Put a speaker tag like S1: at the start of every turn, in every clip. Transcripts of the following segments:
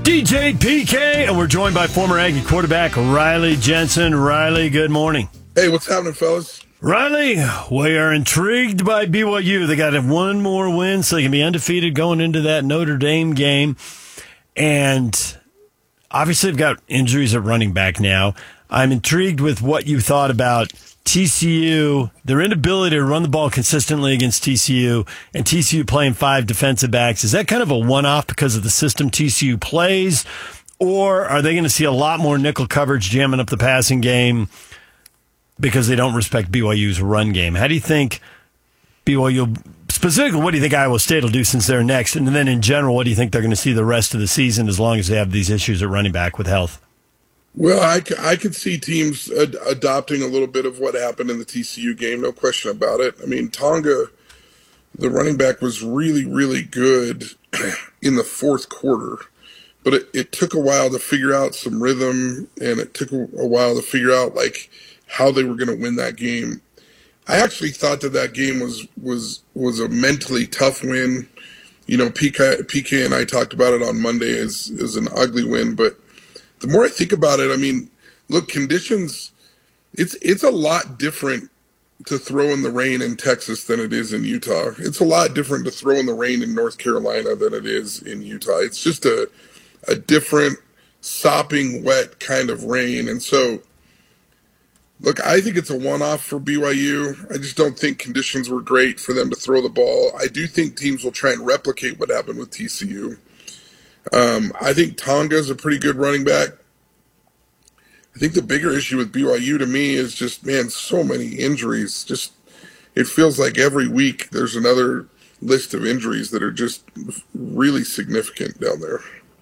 S1: DJ PK, and we're joined by former Aggie quarterback Riley Jensen. Riley, good morning.
S2: Hey, what's happening, fellas?
S1: Riley, we are intrigued by BYU. They got one more win, so they can be undefeated going into that Notre Dame game. And obviously, they've got injuries at running back now. I'm intrigued with what you thought about TCU, their inability to run the ball consistently against TCU, and TCU playing 5 defensive backs. Is that kind of a one-off because of the system TCU plays, or are they going to see a lot more nickel coverage jamming up the passing game because they don't respect BYU's run game? How do you think BYU, specifically, what do you think Iowa State will do since they're next? And then in general, what do you think they're going to see the rest of the season as long as they have these issues at running back with health?
S2: Well, I could see teams adopting a little bit of what happened in the TCU game, no question about it. I mean, Tonga, the running back, was really, really good in the fourth quarter, but it took a while to figure out some rhythm, and it took a while to figure out like how they were going to win that game. I actually thought that game was a mentally tough win. You know, PK and I talked about it on Monday as an ugly win, but the more I think about it, I mean, look, conditions, it's a lot different to throw in the rain in Texas than it is in Utah. It's a lot different to throw in the rain in North Carolina than it is in Utah. It's just a different sopping wet kind of rain. And so, look, I think it's a one-off for BYU. I just don't think conditions were great for them to throw the ball. I do think teams will try and replicate what happened with TCU. I think Tonga's a pretty good running back. I think the bigger issue with BYU to me is just, man, so many injuries. Just, it feels like every week there's another list of injuries that are just really significant down there.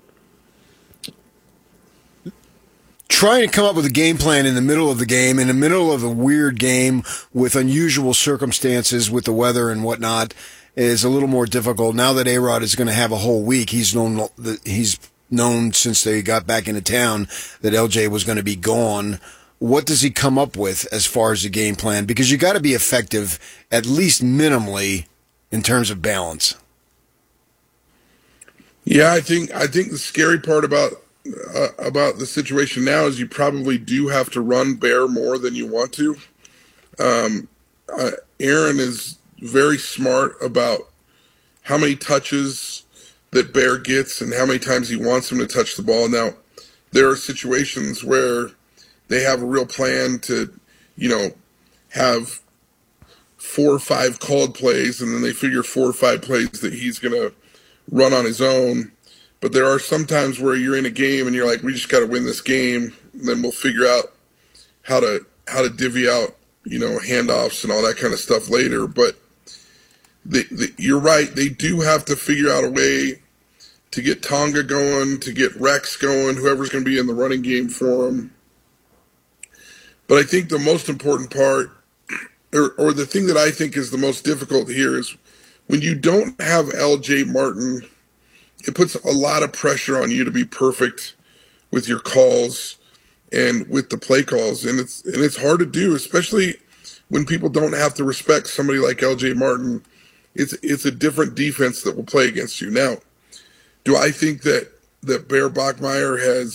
S3: Trying to come up with a game plan in the middle of the game, in the middle of a weird game with unusual circumstances with the weather and whatnot, is a little more difficult. Now that A-Rod is going to have a whole week, he's known since they got back into town that LJ was going to be gone. What does he come up with as far as the game plan? Because you got to be effective, at least minimally, in terms of balance.
S2: Yeah, I think the scary part about the situation now is you probably do have to run Bear more than you want to. Aaron is very smart about how many touches that Bear gets and how many times he wants him to touch the ball. Now, there are situations where they have a real plan to, have 4 or 5 called plays, and then they figure 4 or 5 plays that he's going to run on his own. But there are some times where you're in a game and you're like, we just got to win this game, and then we'll figure out how to divvy out, handoffs and all that kind of stuff later. But you're right. They do have to figure out a way to get Tonga going, to get Rex going, whoever's going to be in the running game for him. But I think the most important part, or the thing that I think is the most difficult here, is when you don't have LJ Martin, it puts a lot of pressure on you to be perfect with your calls and with the play calls. And it's hard to do, especially when people don't have to respect somebody like LJ Martin. It's a different defense that will play against you. Now, do I think that Bear Bachmeier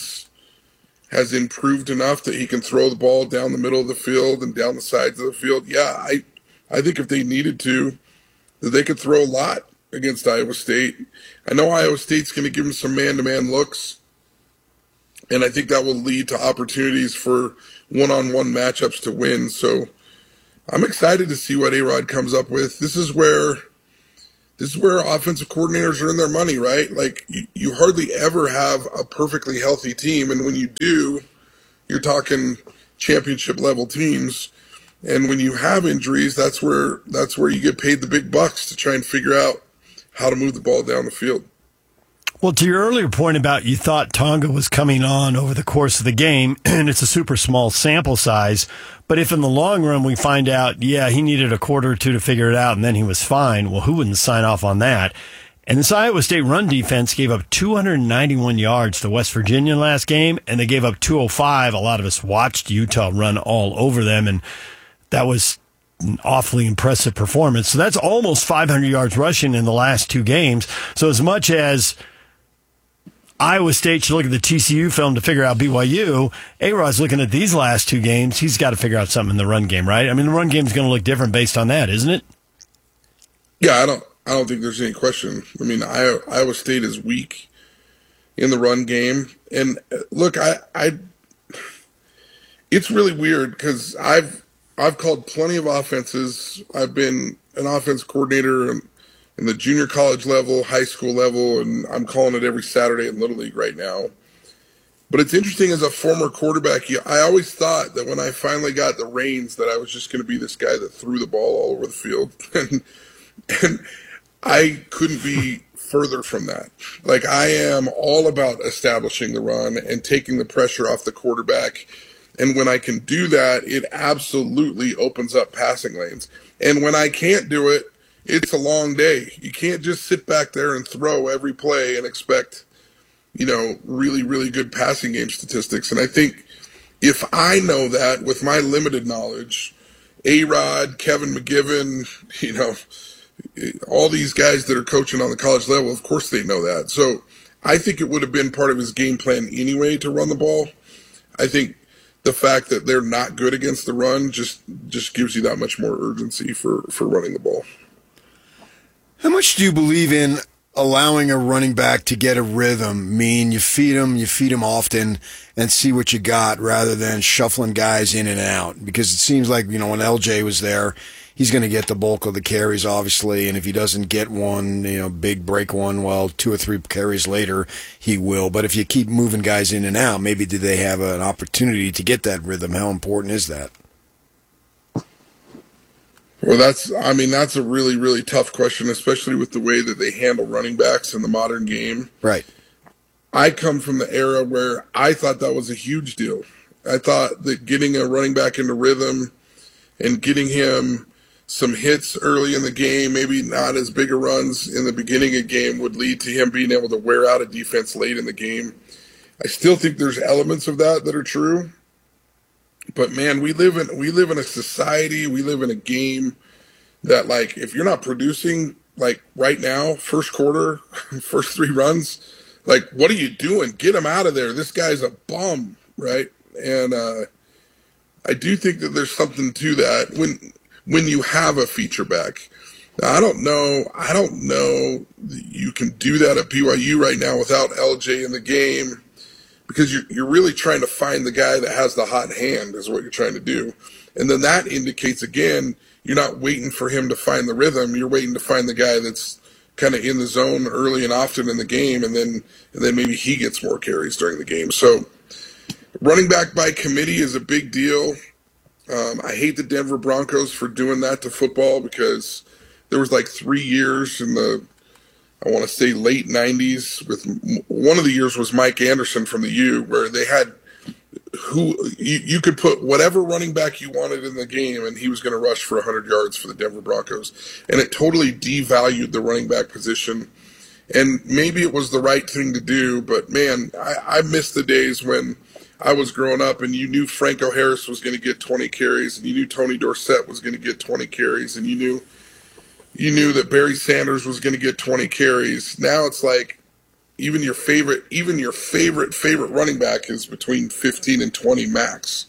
S2: has improved enough that he can throw the ball down the middle of the field and down the sides of the field? Yeah, I think if they needed to, that they could throw a lot against Iowa State. I know Iowa State's going to give him some man-to-man looks, and I think that will lead to opportunities for one-on-one matchups to win. So I'm excited to see what A-Rod comes up with. This is where offensive coordinators earn their money, right? Like, you hardly ever have a perfectly healthy team, and when you do, you're talking championship-level teams. And when you have injuries, that's where you get paid the big bucks to try and figure out how to move the ball down the field.
S1: Well, to your earlier point about you thought Tonga was coming on over the course of the game, and it's a super small sample size, but if in the long run we find out, yeah, he needed a quarter or two to figure it out and then he was fine, well, who wouldn't sign off on that? And this Iowa State run defense gave up 291 yards to West Virginia last game, and they gave up 205. A lot of us watched Utah run all over them, and that was an awfully impressive performance. So that's almost 500 yards rushing in the last 2 games. So as much as Iowa State should look at the TCU film to figure out BYU. A-Rod's looking at these last two games. He's got to figure out something in the run game, right? I mean, the run game is going to look different based on that, isn't it?
S2: Yeah, I don't think there's any question. I mean, Iowa State is weak in the run game, and look, it's really weird because I've called plenty of offenses. I've been an offense coordinator in the junior college level, high school level, and I'm calling it every Saturday in Little League right now. But it's interesting as a former quarterback, I always thought that when I finally got the reins that I was just going to be this guy that threw the ball all over the field. And I couldn't be further from that. Like, I am all about establishing the run and taking the pressure off the quarterback. And when I can do that, it absolutely opens up passing lanes. And when I can't do it, it's a long day. You can't just sit back there and throw every play and expect, really, really good passing game statistics. And I think if I know that with my limited knowledge, A-Rod, Kevin McGivern, all these guys that are coaching on the college level, of course they know that. So I think it would have been part of his game plan anyway to run the ball. I think the fact that they're not good against the run just gives you that much more urgency for running the ball.
S3: How much do you believe in allowing a running back to get a rhythm? You feed him often and see what you got rather than shuffling guys in and out? Because it seems like, when LJ was there, he's going to get the bulk of the carries, obviously, and if he doesn't get one, big break one, well, 2 or 3 carries later, he will. But if you keep moving guys in and out, maybe do they have an opportunity to get that rhythm? How important is that?
S2: Well, that's a really, really tough question, especially with the way that they handle running backs in the modern game.
S3: Right.
S2: I come from the era where I thought that was a huge deal. I thought that getting a running back into rhythm and getting him some hits early in the game, maybe not as big a runs in the beginning of the game, would lead to him being able to wear out a defense late in the game. I still think there's elements of that are true. But man, we live in a society, we live in a game that, like, if you're not producing, like, right now, first quarter, first 3 runs, like, what are you doing? Get him out of there. This guy's a bum, right? And I do think that there's something to that when you have a feature back. Now, I don't know you can do that at BYU right now without LJ in the game, because you're really trying to find the guy that has the hot hand is what you're trying to do. And then that indicates, again, you're not waiting for him to find the rhythm. You're waiting to find the guy that's kind of in the zone early and often in the game, and then maybe he gets more carries during the game. So running back by committee is a big deal. I hate the Denver Broncos for doing that to football, because there was like 3 years in the, I want to say, late 90s, with one of the years was Mike Anderson from the U, where they had you could put whatever running back you wanted in the game and he was going to rush for 100 yards for the Denver Broncos. And it totally devalued the running back position. And maybe it was the right thing to do, but man, I miss the days when I was growing up and you knew Franco Harris was going to get 20 carries, and you knew Tony Dorsett was going to get 20 carries, and you knew that Barry Sanders was going to get 20 carries. Now it's like even your favorite running back is between 15 and 20 max.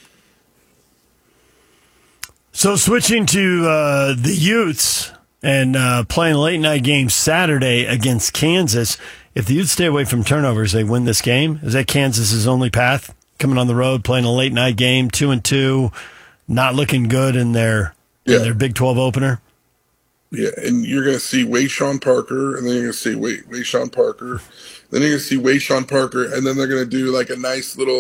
S1: So switching to the Utes and playing a late night game Saturday against Kansas. If the Utes stay away from turnovers, they win this game. Is that Kansas's only path? Coming on the road, playing a late night game, 2-2, not looking good in their Big 12 opener.
S2: Yeah, and you're going to see Wayshawn Parker, and then you're going to see Wayshawn Parker. Then you're going to see Wayshawn Parker, and then they're going to do like a nice little